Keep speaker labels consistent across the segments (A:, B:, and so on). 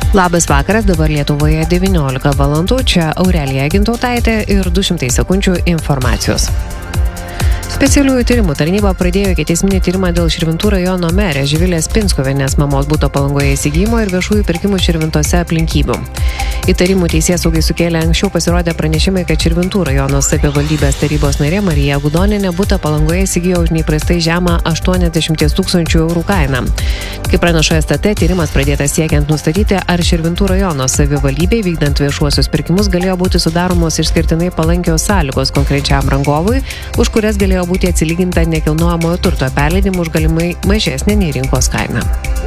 A: Labas vakaras, dabar Lietuvoje 19 valandų, čia Aurelija Gintautaitė ir 200 sekundžių informacijos. Specialiųjų tyrimų tarnyba pradėjo ikiteisminį tyrimą dėl Širvintų rajono merės Živilės Pinskuvienės mamos buto Palangoje įsigijimo ir viešųjų pirkimų Širvintose aplinkybių. Įtarimų teisėsaugai sukėlė anksčiau pasirodę pranešimai, kad Širvintų rajono savivaldybės tarybos narė Marija Gudonienė butą Palangoje įsigijo už neįprastai žemą 80 000 eurų kainą. Kaip praneša STT, tyrimas pradėtas siekiant nustatyti, ar Širvintų rajono savivaldybei vykdant viešuosius pirkimus galėjo būti sudaromos išskirtinai palankios sąlygos konkrečiam rangovui, už kurias galėjo būti atsilyginta nekilnojamojo turto perleidimu už galimai mažesnę nei rinkos kainą.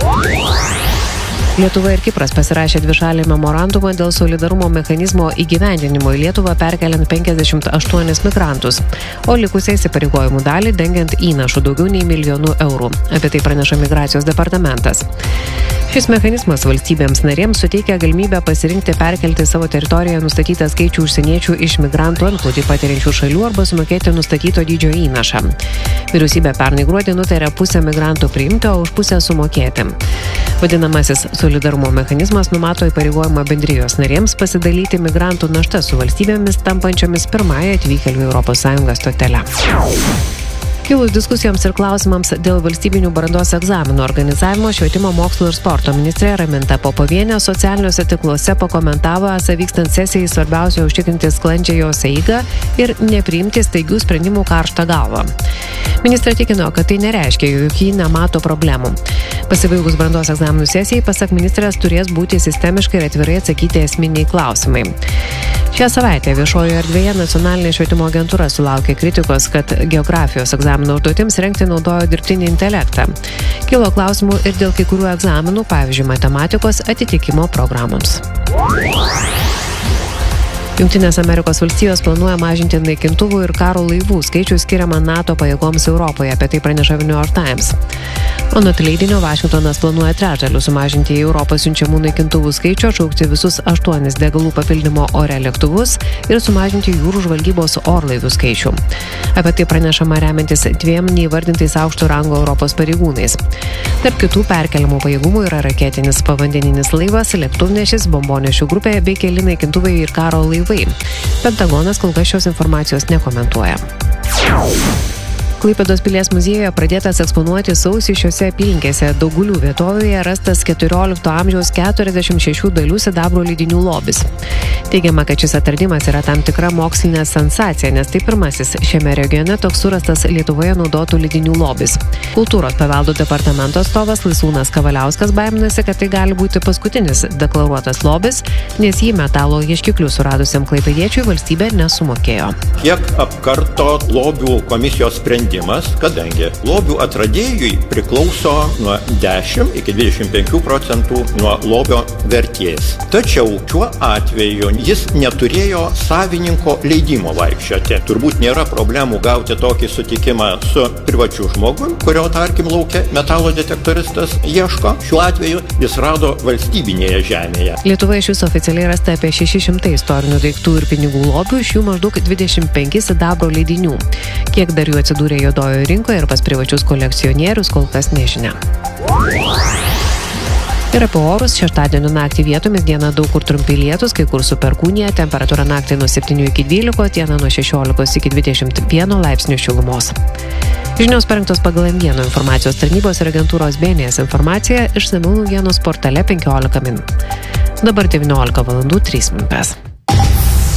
A: Lietuva ir Kipras pasirašė dvišalį memorandumą dėl solidarumo mechanizmo įgyvendinimo į Lietuvą perkeliant 58 migrantus, o likusią įsipareigojimų dalį dengiant įnašų daugiau nei milijonų eurų. Apie tai praneša Migracijos departamentas. Šis mechanizmas valstybėms narėms suteikia galimybę pasirinkti perkelti savo teritorijoje nustatytą skaičių užsieniečių iš migrantų antplūdį patiriančių šalių arba sumokėti nustatyto dydžio įnašą. Vyriausybė pernai gruodį nutarė pusę migrantų priimti, o už pusę sumokėti. Vadinamasis solidarumo mechanizmas numato įpareigojimą bendrijos narėms pasidalyti migrantų naštą su valstybėmis tampančiomis pirmąją atvykėlių ES stotele. Kilus diskusijoms ir klausimams dėl valstybinių brandos egzaminų organizavimo, švietimo, mokslo ir sporto ministrė Raminta Popovienė socialiniuose tinkluose pakomentavo, esą vykstant sesijai svarbiausia užtikrinti sklandžią jos eigą ir nepriimti staigių sprendimų karštą galvą. Ministrė tikino, kad tai nereiškia, jog ji nemato problemų. Pasibaigus brandos egzaminų sesijai, pasak ministrės, turės būti sistemiškai ir atvirai atsakyti esminiai klausimai. Šią savaitę viešojoje erdvėje nacionalinė švietimo agentūra sulaukė kritikos, kad geografijos egzaminų užduotims rengti naudojo dirbtinį intelektą. Kilo klausimų ir dėl kai kurių egzaminų, pavyzdžiui, matematikos atitikimo programoms. Jungtinės Amerikos valstijos planuoja mažinti naikintuvų ir karo laivų skaičių skiriamą NATO pajėgoms Europoje, apie tai praneša New York Times. Anot leidinio, Vašingtonas planuoja trečdaliu sumažinti į Europą siunčiamų naikintuvų skaičių, atšaukti visus 8 degalų papildymo ore lėktuvus ir sumažinti jūrų žvalgybos orlaivių skaičių. Apie tai pranešama remiantis 2 neįvardintais aukšto rango Europos pareigūnais. Tarp kitų perkeliamų pajėgumų yra raketinis pavandeninis laivas, lėktuvnešis, bombonešių grupė bei keli naikintuvai ir karo laivai. Pentagonas kol kas šios informacijos nekomentuoja. Klaipėdos pilies muziejuje pradėtas eksponuoti sausį šiose apylinkėse Daugulių vietovėje rastas 14 amžiaus 46 dalių sidabro lydinių lobis. Teigiama, kad šis atradimas yra tam tikra mokslinė sensacija, nes tai pirmasis šiame regione toks surastas Lietuvoje naudotų lydinių lobis. Kultūros paveldo departamento atstovas Laisvūnas Kavaliauskas baiminasi, kad tai gali būti paskutinis deklaruotas lobis, nes jį metalo ieškiklių suradusiam klaipėdiečiui valstybė nesumokėjo.
B: Kiek apkarto lobių komisijos sprendimas, kadangi lobių atradėjui priklauso nuo 10 iki 25% nuo lobio vertės. Tačiau šiuo atveju jis neturėjo savininko leidimo vaikščioti. Turbūt nėra problemų gauti tokį sutikimą su privačiu žmogumi, kurio, tarkim, lauke metalo detektoristas ieško. Šiuo atveju jis rado valstybinėje žemėje.
A: Lietuvoje iš viso oficialiai rasta apie 600 istorinių daiktų ir pinigų lobių, iš jų maždaug 25 sidabro leidinių. Kiek dar jų atsidūrė juodojoje rinkoje ir pas privačius kolekcionierius, kol kas nežinia. Ir apie orus, šeštadienio naktį vietomis dieną daug kur trumpi lietūs, kai kur su perkūnija, temperatūra naktį nuo 7 iki 12, dieną nuo 16 iki 21 laipsnių šilumos. Žinios parengtos pagal M1 informacijos tarnybos ir agentūros BNS informaciją, išsamiau naujienos portale 15 min. Dabar 19 valandų 3 minutės.